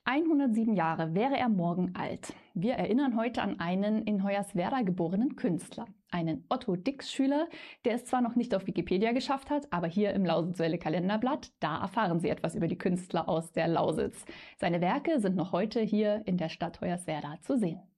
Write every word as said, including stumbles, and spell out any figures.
hundertsieben Jahre wäre er morgen alt. Wir erinnern heute an einen in Hoyerswerda geborenen Künstler. Einen Otto-Dix-Schüler, der es zwar noch nicht auf Wikipedia geschafft hat, aber hier im Lausitzwelle Kalenderblatt, da erfahren Sie etwas über die Künstler aus der Lausitz. Seine Werke sind noch heute hier in der Stadt Hoyerswerda zu sehen.